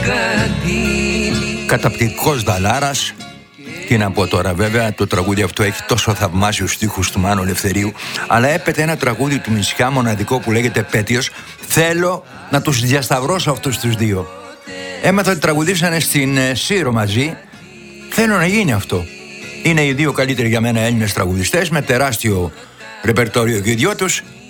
Καταπληκτικός Δαλάρας. Τι να πω τώρα, βέβαια το τραγούδι αυτό έχει τόσο θαυμάσιους στίχους του Μάνου Ελευθερίου, αλλά έπεται ένα τραγούδι του Μητσιά μοναδικό που λέγεται Πέτειος. Θέλω να τους διασταυρώσω αυτούς τους δύο. Έμαθα ότι τραγουδήσανε στην Σύρο μαζί. Θέλω να γίνει αυτό. Είναι οι δύο καλύτεροι για μένα Έλληνες τραγουδιστές με τεράστιο ρεπερτόριο και οι δυο τους.